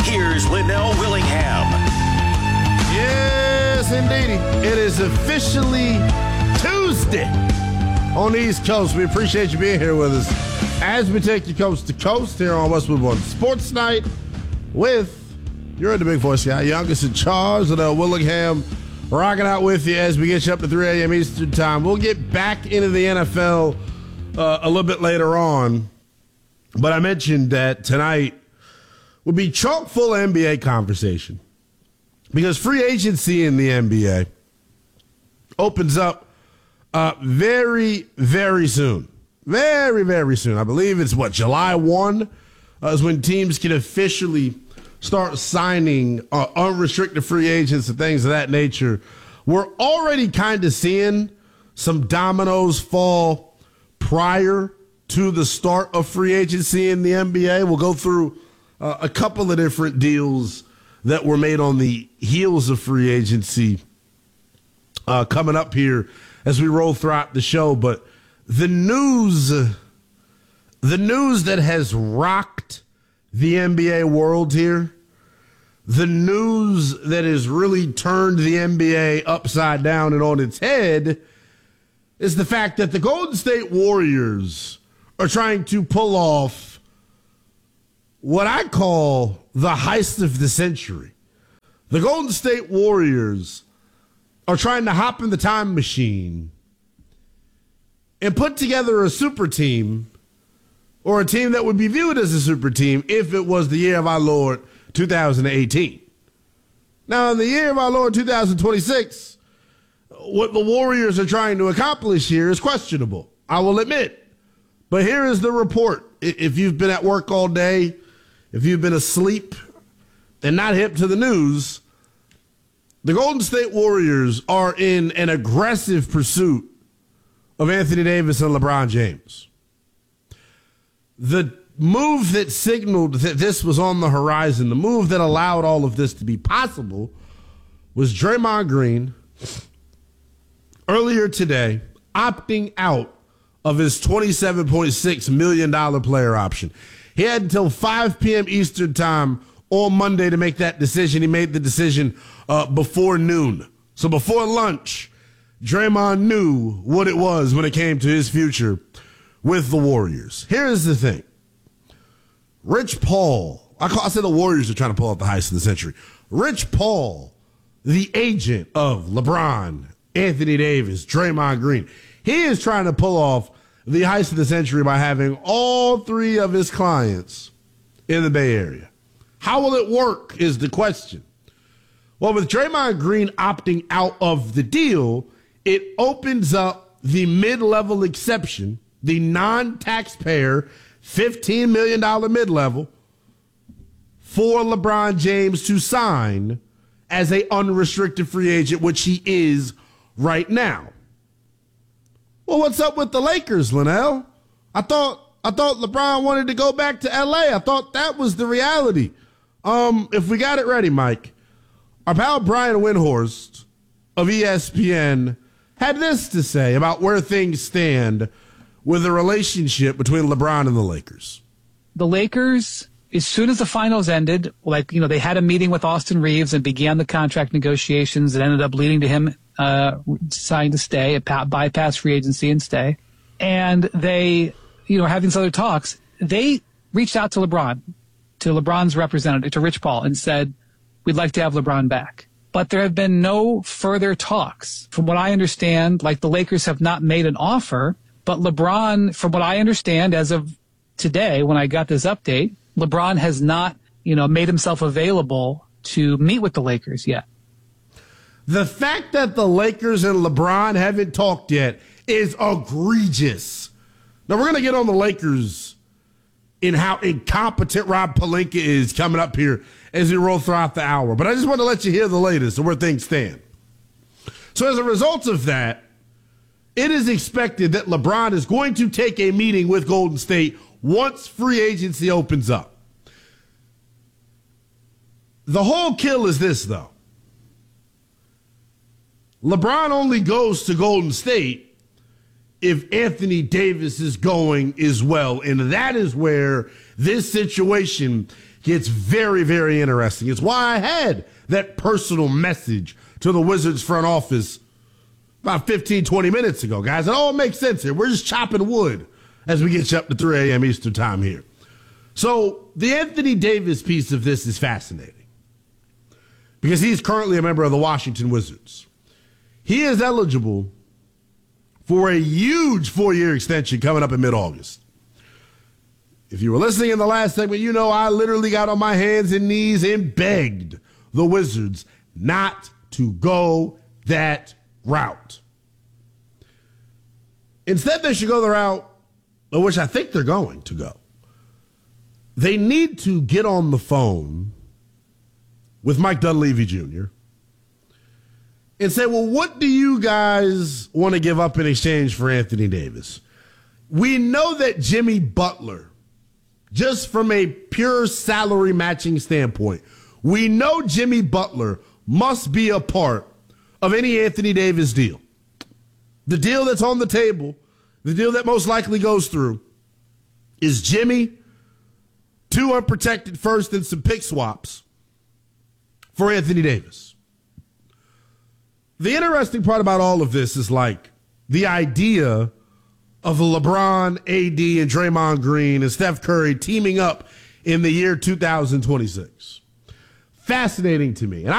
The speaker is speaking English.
here's Linnell Willingham. Yes, indeedy. It is officially Tuesday on the East Coast. We appreciate you being here with us as we take you coast to coast here on Westwood One Sports Night with you're the big voice guy, youngest in charge, Linnell Willingham, rocking out with you as we get you up to 3 a.m. Eastern Time. We'll get back into the NFL a little bit later on, but I mentioned that tonight would be chock full of NBA conversation because free agency in the NBA opens up very, very soon. Very, very soon. I believe it's July 1 is when teams can officially start signing unrestricted free agents and things of that nature. We're already kind of seeing some dominoes fall prior to the start of free agency in the NBA. We'll go through a couple of different deals that were made on the heels of free agency coming up here as we roll throughout the show. But the news that has rocked the NBA world here, the news that has really turned the NBA upside down and on its head, is the fact that the Golden State Warriors are trying to pull off what I call the heist of the century. The Golden State Warriors are trying to hop in the time machine and put together a super team, or a team that would be viewed as a super team if it was the year of our Lord 2018. Now, in the year of our Lord 2026, what the Warriors are trying to accomplish here is questionable, I will admit. But here is the report. If you've been at work all day, if you've been asleep and not hip to the news, the Golden State Warriors are in an aggressive pursuit of Anthony Davis and LeBron James. The move that signaled that this was on the horizon, the move that allowed all of this to be possible, was Draymond Green earlier today opting out of his $27.6 million player option. He had until 5 p.m. Eastern Time on Monday to make that decision. He made the decision before noon. So before lunch, Draymond knew what it was when it came to his future with the Warriors. Here's the thing. Rich Paul, I said the Warriors are trying to pull out the heist of the century. Rich Paul, the agent of LeBron, Anthony Davis, Draymond Green, he is trying to pull off the heist of the century by having all three of his clients in the Bay Area. How will it work is the question. Well, with Draymond Green opting out of the deal, it opens up the mid-level exception, the non-taxpayer $15 million mid-level for LeBron James to sign as an unrestricted free agent, which he is right now. Well, what's up with the Lakers, Linnell? I thought LeBron wanted to go back to L.A. I thought that was the reality. If we got it ready, Mike, our pal Brian Windhorst of ESPN had this to say about where things stand with the relationship between LeBron and the Lakers. The Lakers, as soon as the finals ended, they had a meeting with Austin Reeves and began the contract negotiations that ended up leading to him deciding to stay, bypass free agency and stay. And they, having these other talks, they reached out to LeBron, to LeBron's representative, to Rich Paul, and said, we'd like to have LeBron back. But there have been no further talks. From what I understand, the Lakers have not made an offer, but LeBron, from what I understand, as of today, when I got this update, LeBron has not, made himself available to meet with the Lakers yet. The fact that the Lakers and LeBron haven't talked yet is egregious. Now, we're going to get on the Lakers in how incompetent Rob Pelinka is coming up here as we roll throughout the hour. But I just want to let you hear the latest of where things stand. So as a result of that, it is expected that LeBron is going to take a meeting with Golden State once free agency opens up. The whole kill is this, though. LeBron only goes to Golden State if Anthony Davis is going as well. And that is where this situation gets very, very interesting. It's why I had that personal message to the Wizards front office about 15, 20 minutes ago, guys. It all makes sense here. We're just chopping wood as we get you up to 3 a.m. Eastern time here. So the Anthony Davis piece of this is fascinating because he's currently a member of the Washington Wizards. He is eligible for a huge 4-year extension coming up in mid-August. If you were listening in the last segment, you know I literally got on my hands and knees and begged the Wizards not to go that route. Instead, they should go the route which I think they're going to go. They need to get on the phone with Mike Dunleavy Jr. and say, well, what do you guys want to give up in exchange for Anthony Davis? We know that Jimmy Butler, just from a pure salary matching standpoint, we know Jimmy Butler must be a part of any Anthony Davis deal. The deal that's on the table, the deal that most likely goes through, is Jimmy, 2 unprotected first and some pick swaps for Anthony Davis. The interesting part about all of this is like the idea of LeBron, AD, and Draymond Green and Steph Curry teaming up in the year 2026. Fascinating to me. And